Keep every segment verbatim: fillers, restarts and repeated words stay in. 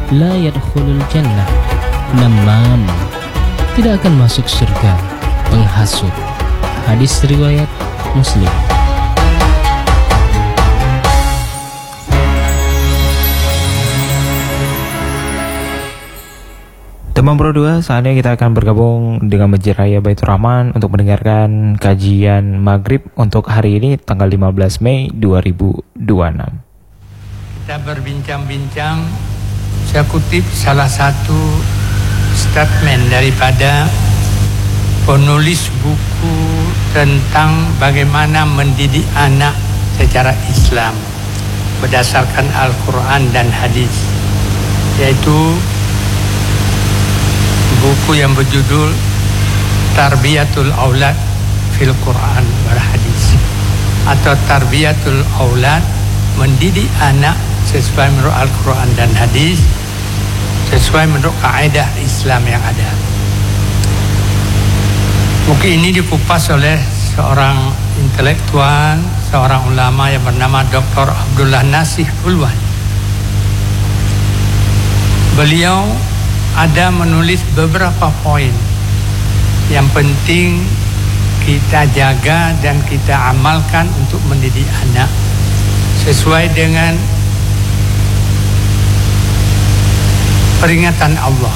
la yadkhulul jannah. Namam, tidak akan masuk surga. Penghasut. Hadis riwayat Muslim. Teman Pro dua, saatnya kita akan bergabung dengan Masjid Raya Baitur Rahman untuk mendengarkan kajian Maghrib untuk hari ini tanggal lima belas Mei dua ribu dua puluh enam. Kita berbincang-bincang, saya kutip salah satu statement daripada penulis buku tentang bagaimana mendidik anak secara Islam berdasarkan Al-Quran dan hadis, yaitu buku yang berjudul Tarbiyatul Aulad fil Quran wal Hadis, atau Tarbiyatul Aulad, mendidik anak sesuai menurut Al-Quran dan Hadis, sesuai menurut kaidah Islam yang ada. Buku ini dikupas oleh seorang intelektual, seorang ulama yang bernama Doktor Abdullah Nasih Ulwan. Beliau ada menulis beberapa poin yang penting kita jaga dan kita amalkan untuk mendidik anak sesuai dengan peringatan Allah.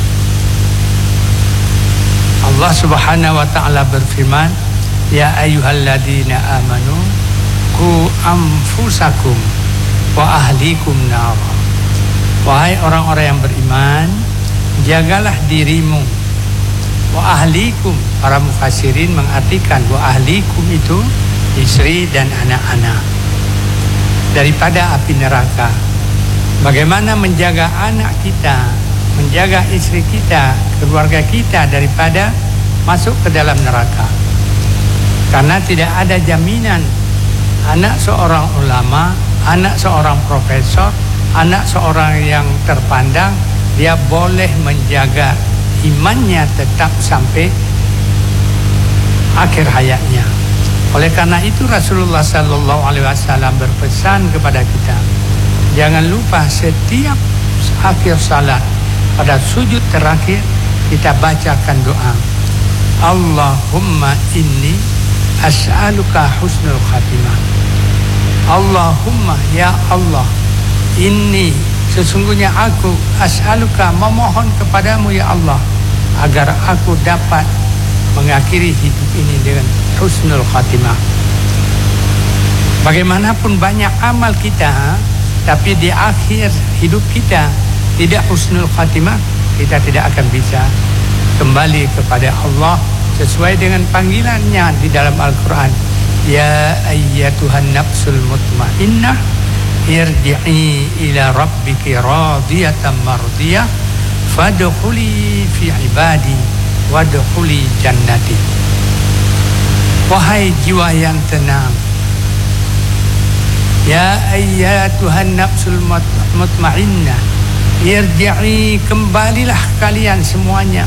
Allah Subhanahu wa taala berfirman, ya ayyuhalladzina amanu qu anfusakum wa ahlikum nar. Wahai orang-orang yang beriman, jagalah dirimu. Wa ahlikum, para mufassirin mengartikan wa ahlikum itu istri dan anak-anak daripada api neraka. Bagaimana menjaga anak kita, menjaga istri kita, keluarga kita daripada masuk ke dalam neraka. Karena tidak ada jaminan anak seorang ulama, anak seorang profesor, anak seorang yang terpandang dia boleh menjaga imannya tetap sampai akhir hayatnya. Oleh karena itu Rasulullah Sallallahu Alaihi Wasallam berpesan kepada kita, jangan lupa setiap akhir salat pada sujud terakhir kita bacakan doa, Allahumma inni as'aluka husnul khatimah. Allahumma, ya Allah, inni, sesungguhnya aku as'aluka, memohon kepadamu ya Allah, agar aku dapat mengakhiri hidup ini dengan husnul khatimah. Bagaimanapun banyak amal kita, tapi di akhir hidup kita tidak husnul khatimah, kita tidak akan bisa kembali kepada Allah sesuai dengan panggilannya di dalam Al-Quran. Ya ayyatuhan nafsul mutmainnah irji'i ila rabbiki radiyatan mardiyah fadkhuli fi ibadi wadkhuli jannati. Wahai jiwa yang tenang, ya ayyatuhan nafsul mutmainnah irji'i, kembalilah kalian semuanya,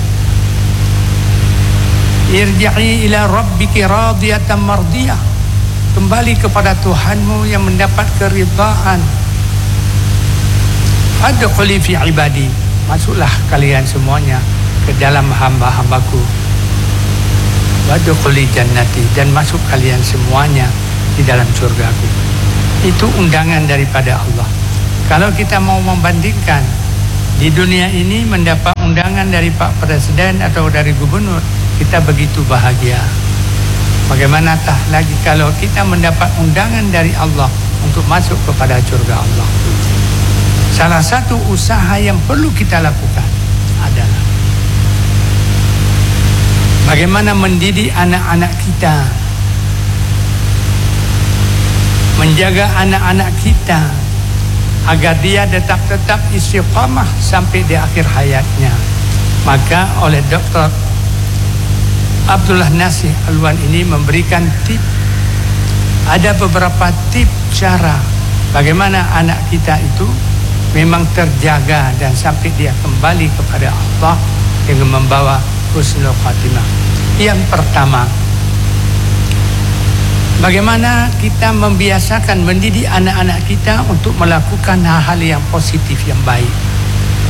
irji'i ila rabbiki radiyatan mardiyah, kembali kepada Tuhanmu yang mendapat keridhaan. Adkhuli fi ibadi, masuklah kalian semuanya ke dalam hamba-hambaku. Wadkhuli jannati, dan masuk kalian semuanya di dalam surgaku. Itu undangan daripada Allah. Kalau kita mau membandingkan di dunia ini mendapat undangan dari Pak Presiden atau dari gubernur, kita begitu bahagia. Bagaimana tah lagi kalau kita mendapat undangan dari Allah untuk masuk kepada surga Allah. Salah satu usaha yang perlu kita lakukan adalah bagaimana mendidik anak-anak kita, menjaga anak-anak kita agar dia tetap-tetap istiqamah sampai di akhir hayatnya. Maka oleh Doktor Abdullah Nasih Ulwan ini memberikan tip, ada beberapa tip cara bagaimana anak kita itu memang terjaga dan sampai dia kembali kepada Allah dengan membawa husnul khatimah. Yang pertama, bagaimana kita membiasakan mendidik anak-anak kita untuk melakukan hal-hal yang positif, yang baik.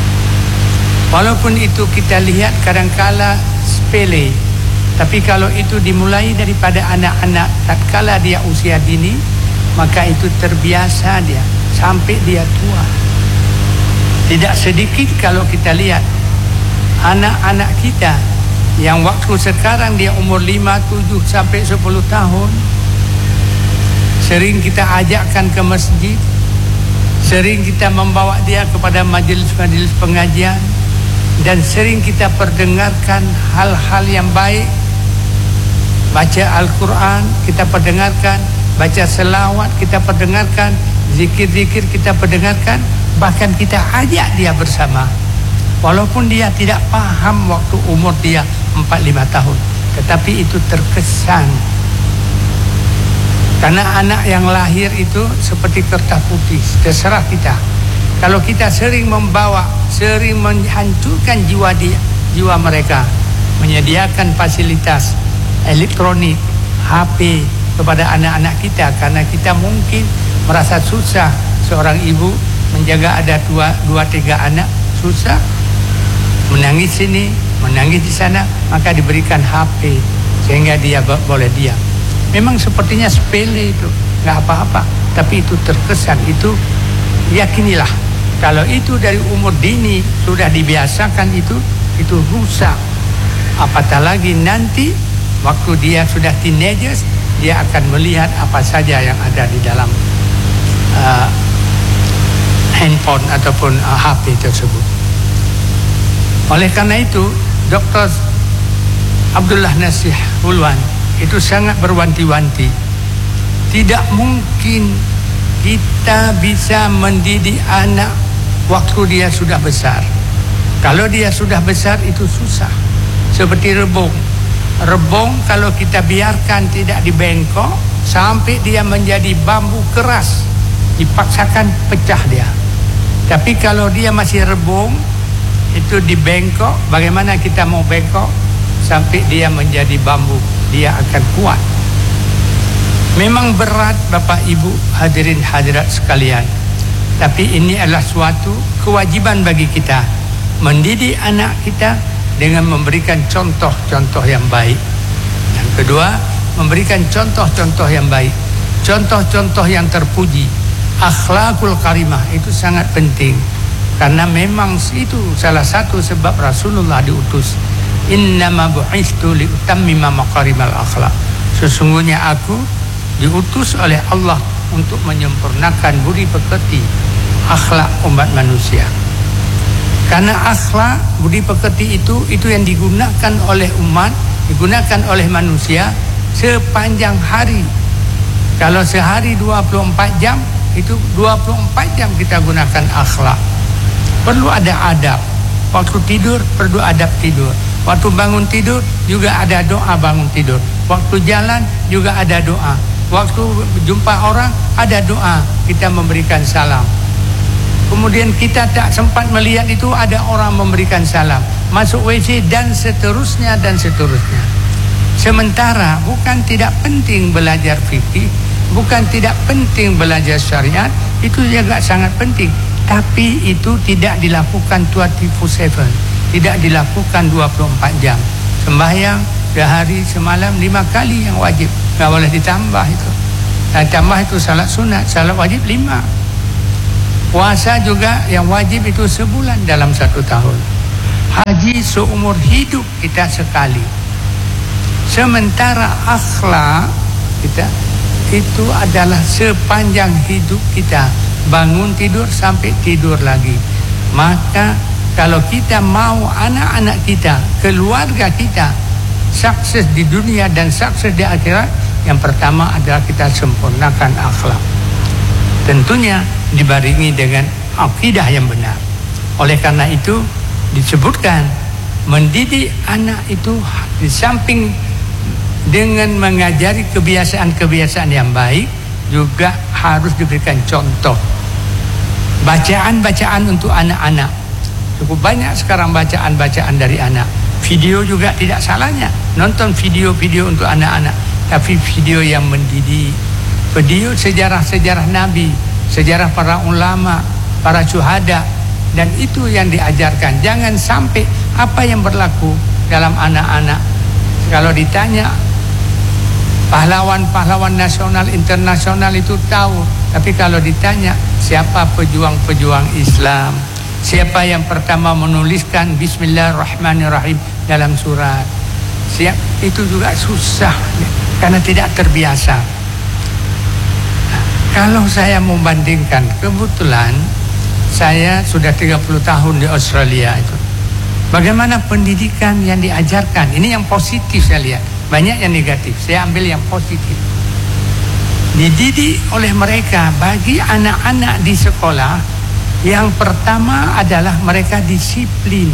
Walaupun itu kita lihat kadangkala sepele, tapi kalau itu dimulai daripada anak-anak tatkala dia usia dini, maka itu terbiasa dia sampai dia tua. Tidak sedikit kalau kita lihat anak-anak kita yang waktu sekarang dia umur lima, tujuh sampai sepuluh tahun, sering kita ajakkan ke masjid, sering kita membawa dia kepada majelis-majelis pengajian, dan sering kita perdengarkan hal-hal yang baik. Baca Al-Quran kita perdengarkan, baca selawat kita perdengarkan, zikir-zikir kita perdengarkan, bahkan kita ajak dia bersama. Walaupun dia tidak paham waktu umur dia empat lima tahun, tetapi itu terkesan. Karena anak yang lahir itu seperti kertas putih, terserah kita. Kalau kita sering membawa, sering menghancurkan jiwa dia, jiwa mereka, menyediakan fasilitas elektronik, H P kepada anak-anak kita, karena kita mungkin merasa susah seorang ibu menjaga ada dua, dua tiga anak, susah, menangis sini, menangis di sana, maka diberikan H P sehingga dia boleh diam. Memang sepertinya sepele itu, nggak apa-apa, tapi itu terkesan. Itu yakinilah, kalau itu dari umur dini sudah dibiasakan, itu itu rusak. Apatah lagi nanti waktu dia sudah teenagers, dia akan melihat apa saja yang ada di dalam uh, handphone ataupun uh, H P tersebut. Oleh karena itu, Doktor Abdullah Nasih Hulwan itu sangat berwanti-wanti. Tidak mungkin kita bisa mendidik anak waktu dia sudah besar. Kalau dia sudah besar itu susah. Seperti rebung. Rebung kalau kita biarkan tidak dibengkok sampai dia menjadi bambu keras, dipaksakan pecah dia. Tapi kalau dia masih rebung, itu dibengkok, bagaimana kita mau bengkok sampai dia menjadi bambu, dia akan kuat. Memang berat Bapak Ibu hadirin hadirat sekalian, tapi ini adalah suatu kewajiban bagi kita mendidik anak kita dengan memberikan contoh-contoh yang baik. Yang kedua, memberikan contoh-contoh yang baik, contoh-contoh yang terpuji. Akhlakul karimah itu sangat penting, karena memang itu salah satu sebab Rasulullah diutus. Innama bu'istu liutammima makarimal akhlak. Sesungguhnya aku diutus oleh Allah untuk menyempurnakan budi pekerti akhlak umat manusia. Karena akhlak budi pekerti itu itu yang digunakan oleh umat, digunakan oleh manusia sepanjang hari. Kalau sehari dua puluh empat jam, itu dua puluh empat jam kita gunakan akhlak. Perlu ada adab. Waktu tidur perlu adab tidur. Waktu bangun tidur juga ada doa bangun tidur. Waktu jalan juga ada doa. Waktu jumpa orang ada doa, kita memberikan salam. Kemudian kita tak sempat melihat itu ada orang memberikan salam, masuk W C dan seterusnya dan seterusnya. Sementara bukan tidak penting belajar fikih, bukan tidak penting belajar syariat, itu juga sangat penting. Tapi itu tidak dilakukan dua puluh empat jam, tidak dilakukan dua puluh empat jam. Sembahyang sehari semalam lima kali yang wajib, nggak boleh ditambah itu. Dan tambah itu salat sunat, salat wajib lima. Puasa juga yang wajib itu sebulan dalam satu tahun. Haji seumur hidup kita sekali. Sementara akhlak kita itu adalah sepanjang hidup kita, bangun tidur sampai tidur lagi. Maka kalau kita mau anak-anak kita, keluarga kita sukses di dunia dan sukses di akhirat, yang pertama adalah kita sempurnakan akhlak. Tentunya dibarengi dengan akidah yang benar. Oleh karena itu disebutkan mendidik anak itu di samping dengan mengajari kebiasaan-kebiasaan yang baik, juga harus diberikan contoh. Bacaan-bacaan untuk anak-anak. Cukup banyak sekarang bacaan-bacaan dari anak. Video juga tidak salahnya. Nonton video-video untuk anak-anak, tapi video yang mendidik. Video sejarah-sejarah Nabi, sejarah para ulama, para syuhada, dan itu yang diajarkan. Jangan sampai apa yang berlaku dalam anak-anak, kalau ditanya pahlawan-pahlawan nasional internasional itu tahu, tapi kalau ditanya siapa pejuang-pejuang Islam, siapa yang pertama menuliskan Bismillahirrahmanirrahim dalam surat, siap, itu juga susah karena tidak terbiasa. Nah, kalau saya membandingkan, kebetulan saya sudah tiga puluh tahun di Australia itu. Bagaimana pendidikan yang diajarkan? Ini yang positif saya lihat. Banyak yang negatif. Saya ambil yang positif. Dididik oleh mereka bagi anak-anak di sekolah. Yang pertama adalah mereka disiplin.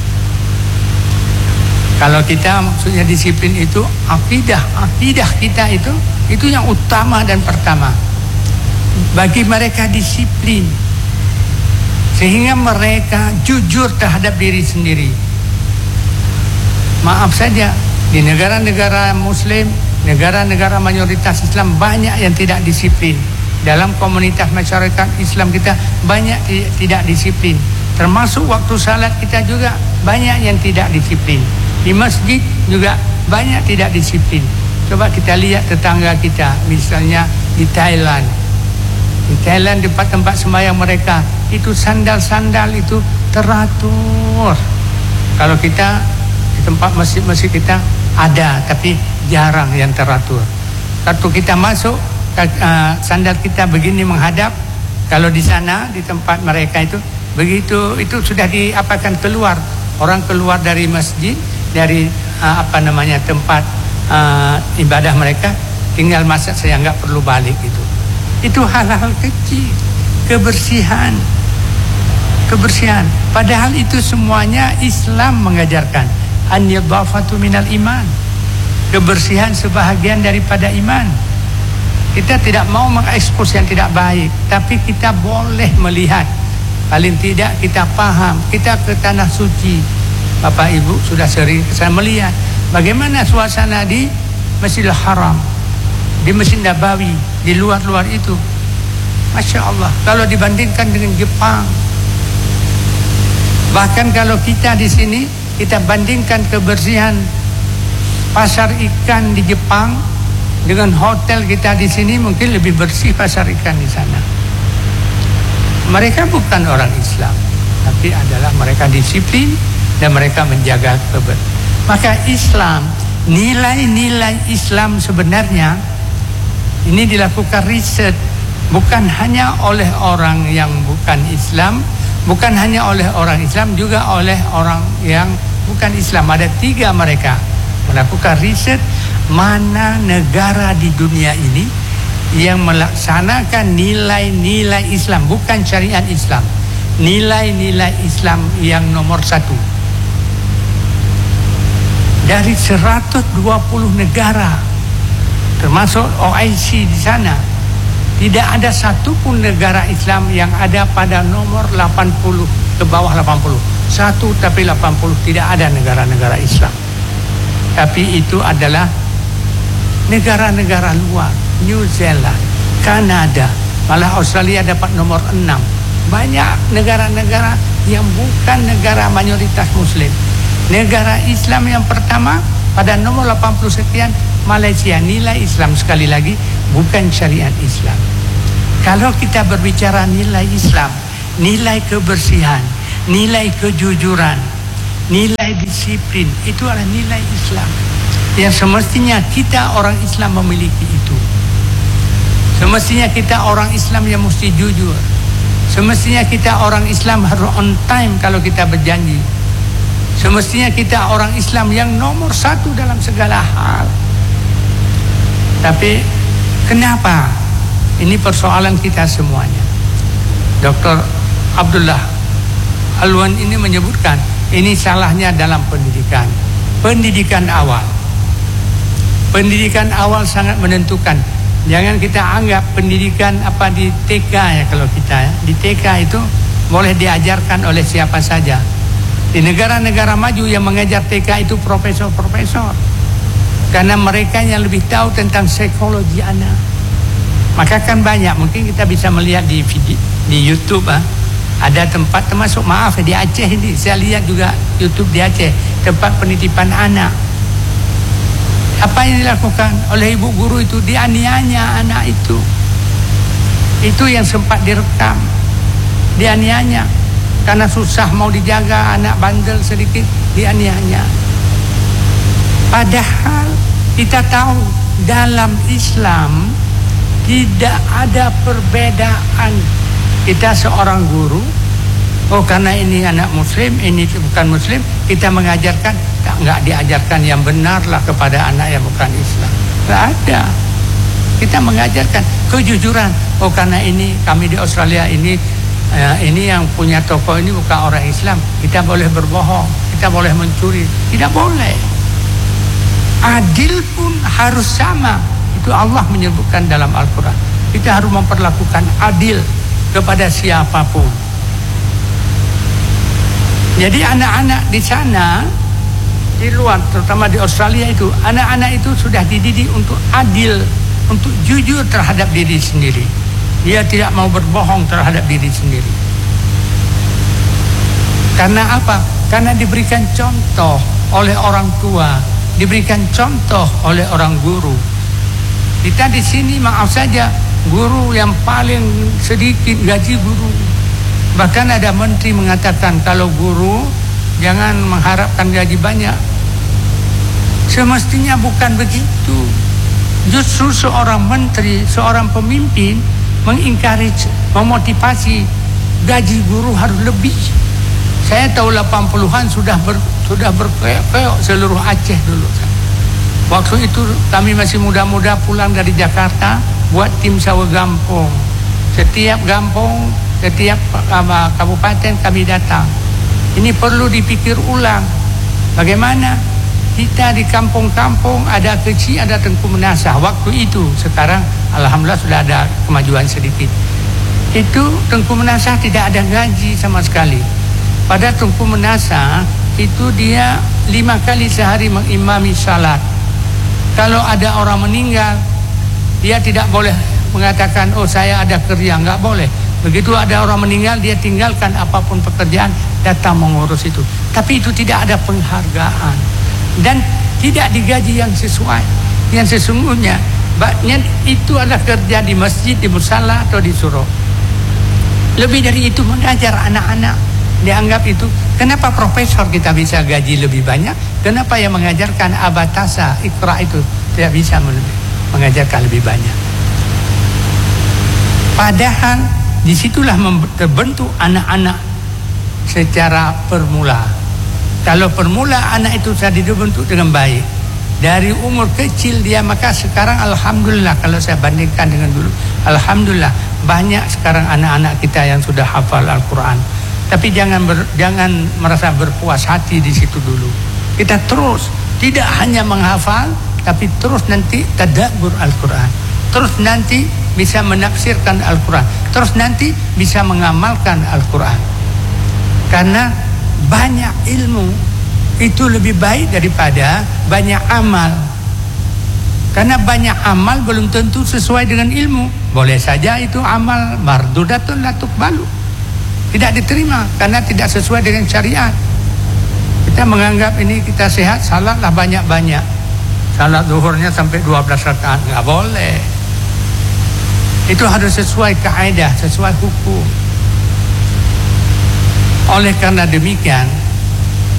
Kalau kita maksudnya disiplin itu akidah, akidah kita itu itu yang utama dan pertama. Bagi mereka disiplin, sehingga mereka jujur terhadap diri sendiri. Maaf saja, di negara-negara Muslim, negara-negara mayoritas Islam banyak yang tidak disiplin. Dalam komunitas masyarakat Islam kita banyak tidak disiplin. Termasuk waktu salat kita juga banyak yang tidak disiplin. Di masjid juga banyak tidak disiplin. Coba kita lihat tetangga kita, misalnya di Thailand. Di Thailand, di tempat sembahyang mereka itu sandal-sandal itu teratur. Kalau kita di tempat masjid-masjid kita ada, tapi jarang yang teratur. Waktu kita masuk, uh, sandal kita begini menghadap. Kalau di sana di tempat mereka itu begitu, itu sudah diapakan keluar. Orang keluar dari masjid, dari uh, apa namanya tempat uh, ibadah mereka, tinggal masuk, saya nggak perlu balik itu. Itu hal-hal kecil, kebersihan, kebersihan. Padahal itu semuanya Islam mengajarkan. An-yadhafatu minal iman. Kebersihan sebahagian daripada iman. Kita tidak mau mengekspos yang tidak baik, tapi kita boleh melihat. Paling tidak kita paham. Kita ke tanah suci. Bapak Ibu sudah sering saya melihat bagaimana suasana di Masjidil Haram, di Masjid Nabawi, di luar-luar itu, Masya Allah. Kalau dibandingkan dengan Jepang, bahkan kalau kita di sini kita bandingkan kebersihan pasar ikan di Jepang dengan hotel kita di sini, mungkin lebih bersih pasar ikan di sana. Mereka bukan orang Islam, tapi adalah mereka disiplin dan mereka menjaga kebersihan. Maka Islam, nilai-nilai Islam sebenarnya ini dilakukan riset, bukan hanya oleh orang yang bukan Islam, bukan hanya oleh orang Islam, juga oleh orang yang bukan Islam. Ada tiga mereka melakukan riset mana negara di dunia ini yang melaksanakan nilai-nilai Islam, bukan syariat Islam, nilai-nilai Islam yang nomor satu. Dari seratus dua puluh negara, termasuk O I C di sana, tidak ada satupun negara Islam yang ada pada nomor delapan puluh, ke bawah delapan puluh. Satu tapi delapan puluh, tidak ada negara-negara Islam. Tapi itu adalah negara-negara luar, New Zealand, Kanada, malah Australia dapat nomor enam. Banyak negara-negara yang bukan negara mayoritas Muslim. Negara Islam yang pertama pada nomor delapan puluh sekian, Malaysia, nilai Islam, sekali lagi bukan syariat Islam. Kalau kita berbicara nilai Islam, nilai kebersihan, nilai kejujuran, nilai disiplin, itu adalah nilai Islam yang semestinya kita orang Islam memiliki itu. Semestinya kita orang Islam yang mesti jujur. Semestinya kita orang Islam harus on time kalau kita berjanji. Semestinya kita orang Islam yang nomor satu dalam segala hal. Tapi kenapa? Ini persoalan kita semuanya. Doktor Abdullah Alwan ini menyebutkan ini salahnya dalam pendidikan. Pendidikan awal. Pendidikan awal sangat menentukan. Jangan kita anggap pendidikan apa di T K ya, kalau kita ya. Di T K itu boleh diajarkan oleh siapa saja. Di negara-negara maju yang mengajar T K itu profesor-profesor, karena mereka yang lebih tahu tentang psikologi anak. Maka kan banyak, mungkin kita bisa melihat di video, di YouTube ah, Ada tempat termasuk maaf di Aceh ini, saya lihat juga YouTube di Aceh, tempat penitipan anak. Apa yang dilakukan oleh ibu guru itu? Dianiaya anak itu. Itu yang sempat direkam. Dianiaya karena susah mau dijaga, anak bandel sedikit, dianiaya. Padahal kita tahu dalam Islam tidak ada perbedaan. Kita seorang guru, oh karena ini anak muslim, ini bukan muslim, kita mengajarkan, enggak diajarkan yang benarlah kepada anak yang bukan Islam. Enggak ada. Kita mengajarkan kejujuran. Oh karena ini kami di Australia ini eh, ini yang punya toko ini bukan orang Islam, kita boleh berbohong, kita boleh mencuri. Tidak boleh. Adil pun harus sama. Itu Allah menyebutkan dalam Al-Quran. Kita harus memperlakukan adil kepada siapapun. Jadi anak-anak di sana, di luar, terutama di Australia itu, anak-anak itu sudah dididik untuk adil, untuk jujur terhadap diri sendiri. Dia tidak mau berbohong terhadap diri sendiri. Karena apa? Karena diberikan contoh oleh orang tua, diberikan contoh oleh orang guru. Kita di sini maaf saja, guru yang paling sedikit gaji guru. Bahkan ada menteri mengatakan kalau guru jangan mengharapkan gaji banyak. Semestinya bukan begitu. Justru seorang menteri, seorang pemimpin mengencourage, memotivasi gaji guru harus lebih. Saya tahu delapan puluhan sudah ber, sudah berkeok-keok seluruh Aceh dulu. Waktu itu kami masih muda-muda pulang dari Jakarta buat tim sawah gampung. Setiap gampung, setiap kabupaten kami datang. Ini perlu dipikir ulang. Bagaimana kita di kampung-kampung ada kecil, ada Tengku Menasah. Waktu itu, sekarang alhamdulillah sudah ada kemajuan sedikit. Itu Tengku Menasah tidak ada gaji sama sekali. Pada Tengku Menasah itu dia lima kali sehari mengimami salat. Kalau ada orang meninggal, dia tidak boleh mengatakan, oh saya ada kerja, enggak boleh. Begitu ada orang meninggal, dia tinggalkan apapun pekerjaan, datang mengurus itu. Tapi itu tidak ada penghargaan dan tidak digaji yang sesuai. Yang sesungguhnya, baknya itu adalah kerja di masjid, di musala atau di surau. Lebih dari itu mengajar anak-anak, dianggap itu. Kenapa profesor kita bisa gaji lebih banyak? Kenapa yang mengajarkan abatasa, ikra itu tidak bisa mengajarkan lebih banyak? Padahal disitulah terbentuk anak-anak secara permula. Kalau permula anak itu sudah dibentuk dengan baik dari umur kecil dia, maka sekarang alhamdulillah kalau saya bandingkan dengan dulu, alhamdulillah banyak sekarang anak-anak kita yang sudah hafal Al-Quran. Tapi jangan ber, jangan merasa berpuas hati di situ dulu. Kita terus tidak hanya menghafal, tapi terus nanti tadabbur Al-Quran. Terus nanti bisa menafsirkan Al-Quran. Terus nanti bisa mengamalkan Al-Quran. Karena banyak ilmu itu lebih baik daripada banyak amal. Karena banyak amal belum tentu sesuai dengan ilmu. Boleh saja itu amal mardudatun la tuqbalu, tidak diterima karena tidak sesuai dengan syariat. Kita menganggap ini kita sehat, salatlah banyak-banyak. Salat zuhurnya sampai dua belas rakaat, nggak boleh. Itu harus sesuai kaidah, sesuai hukum. Oleh karena demikian,